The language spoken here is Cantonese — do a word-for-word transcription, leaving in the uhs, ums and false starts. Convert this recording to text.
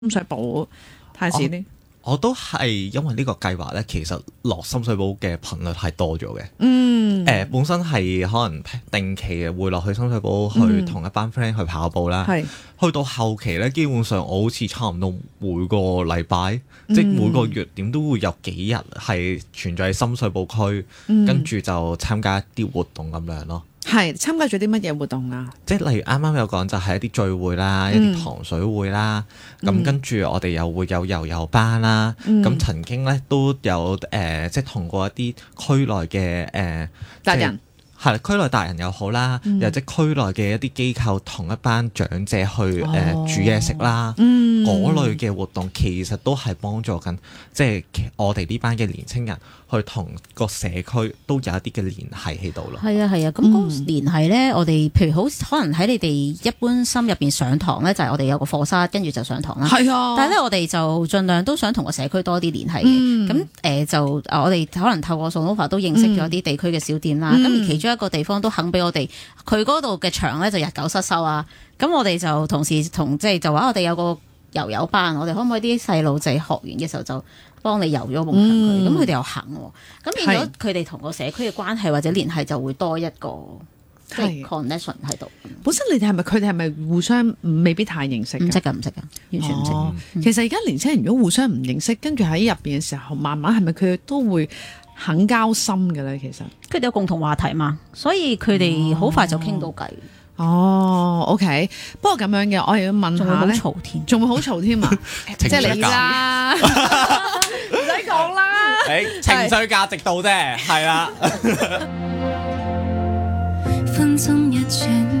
水埗太子呢？ 我都係因為呢個計劃咧，其實落深水埗嘅頻率係多咗嘅。 嗯， 誒、呃、本身係可能定期嘅會落去深水埗去同一班 friend 去跑步啦。係、嗯、去到後期咧，基本上我好似差唔多每個禮拜，嗯、即係每個月點都會有幾日係存在喺深水埗區，嗯、跟住就參加一啲活動咁樣咯。 係參加咗啲乜嘢活動啊？ 即係例如啱啱有講就係一啲聚會啦，嗯、一啲糖水會啦，咁、嗯、跟住我哋又會有遊遊班啦。咁、嗯、曾經咧都有誒、呃，即係同過一啲區內嘅誒達人，係區內達人又好啦，又或者區內嘅一啲機構同一班長者去誒、哦呃、煮嘢食啦，嗰、嗯、類嘅活動其實都係幫助緊，即係我哋呢班嘅年青人。去同個社區都有一啲嘅聯繫喺度咯。 係啊係啊，咁嗰、啊、聯繫咧，我哋譬如好可能喺你哋一般心入邊上堂咧，就係、是、我哋有個課室，跟住就上堂啦。係啊，但係咧我哋就盡量都想同個社區多啲聯繫嘅。咁誒、嗯呃、就我哋可能透過 Sonova 都認識咗一啲地區嘅小店啦。咁、嗯、而其中一個地方都肯俾我哋，佢嗰度嘅場咧就日久失修啊。咁我哋就同時同即係就話我哋有個遊遊班，我哋可唔可以啲細路仔學完嘅時候就幫你遊咗夢行佢，咁佢哋又行喎，咁變咗佢哋同個社區嘅關係或者聯繫就會多一個即係 connection 喺度。 本身你哋係咪佢哋係咪互相未必太認識？ 唔識㗎，唔識㗎，完全唔識。 哦嗯、其實而家年輕人如果互相唔認識，跟住喺入邊嘅時候，慢慢係咪佢哋都會肯交心嘅咧？其實佢哋有共同話題嘛，所以佢哋好快就傾到偈。 哦 ，OK， 不過咁樣嘅，我又要問下咧， 仲會好嘈添， 仲會好嘈添啊！即係你啦，唔使講啦， 誒，情緒價值到啫，係啦。 分針一轉。